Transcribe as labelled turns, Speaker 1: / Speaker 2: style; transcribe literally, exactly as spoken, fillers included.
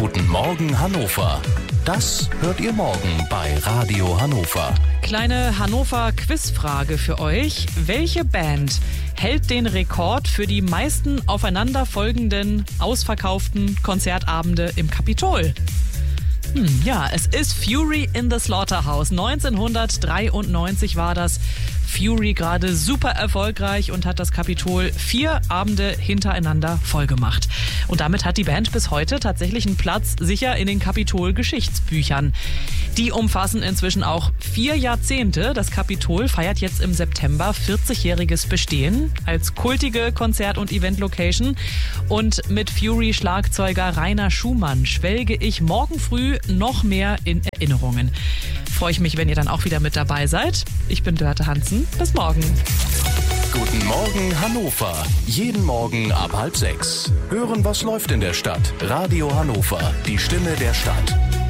Speaker 1: Guten Morgen Hannover. Das hört ihr morgen bei Radio Hannover.
Speaker 2: Kleine Hannover-Quizfrage für euch. Welche Band hält den Rekord für die meisten aufeinanderfolgenden ausverkauften Konzertabende im Kapitol? Hm, ja, es ist Fury in the Slaughterhouse. neunzehnhundertdreiundneunzig war das. Fury gerade super erfolgreich und hat das Kapitol vier Abende hintereinander vollgemacht. Und damit hat die Band bis heute tatsächlich einen Platz sicher in den Kapitol-Geschichtsbüchern. Die umfassen inzwischen auch vier Jahrzehnte. Das Kapitol feiert jetzt im September vierzigjähriges Bestehen als kultige Konzert- und Event-Location. Und mit Fury-Schlagzeuger Rainer Schumann schwelge ich morgen früh noch mehr in Erinnerungen. Freue ich mich, wenn ihr dann auch wieder mit dabei seid. Ich bin Dörte Hansen. Bis morgen.
Speaker 1: Guten Morgen Hannover. Jeden Morgen ab halb sechs. Hören, was läuft in der Stadt. Radio Hannover, die Stimme der Stadt.